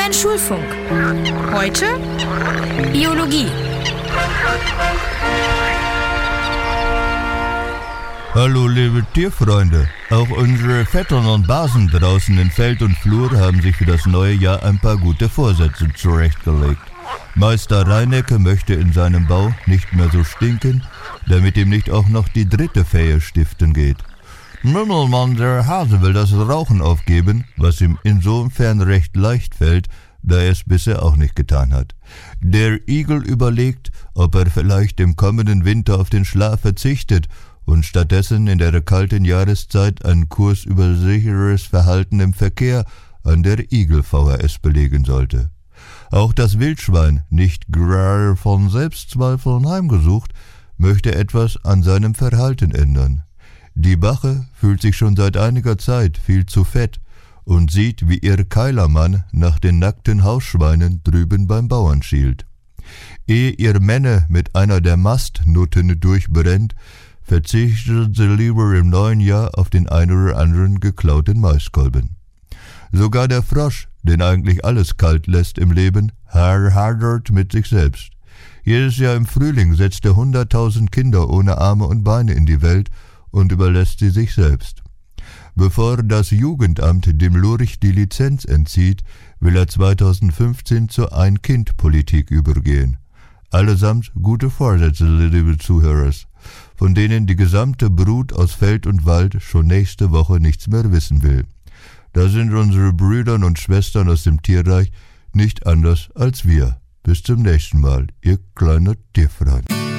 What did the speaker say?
Mein Schulfunk. Heute Biologie. Hallo liebe Tierfreunde, auch unsere Vettern und Basen draußen in Feld und Flur haben sich für das neue Jahr ein paar gute Vorsätze zurechtgelegt. Meister Reinecke möchte in seinem Bau nicht mehr so stinken, damit ihm nicht auch noch die dritte Fehe stiften geht. Mümmelmann, der Hase, will das Rauchen aufgeben, was ihm insofern recht leicht fällt, da er es bisher auch nicht getan hat. Der Igel überlegt, ob er vielleicht im kommenden Winter auf den Schlaf verzichtet und stattdessen in der kalten Jahreszeit einen Kurs über sicheres Verhalten im Verkehr an der Igel-VHS belegen sollte. Auch das Wildschwein, nicht gerade von Selbstzweifeln heimgesucht, möchte etwas an seinem Verhalten ändern. Die Bache fühlt sich schon seit einiger Zeit viel zu fett und sieht, wie ihr Keilermann nach den nackten Hausschweinen drüben beim Bauern schielt. Ehe ihr Männer mit einer der Mastnutten durchbrennt, verzichtet sie lieber im neuen Jahr auf den ein oder anderen geklauten Maiskolben. Sogar der Frosch, den eigentlich alles kalt lässt im Leben, hadert mit sich selbst. Jedes Jahr im Frühling setzt er 100.000 Kinder ohne Arme und Beine in die Welt und überlässt sie sich selbst. Bevor das Jugendamt dem Lurch die Lizenz entzieht, will er 2015 zur Ein-Kind-Politik übergehen. Allesamt gute Vorsätze, liebe Zuhörer, von denen die gesamte Brut aus Feld und Wald schon nächste Woche nichts mehr wissen will. Da sind unsere Brüder und Schwestern aus dem Tierreich nicht anders als wir. Bis zum nächsten Mal, ihr kleiner Tierfreund.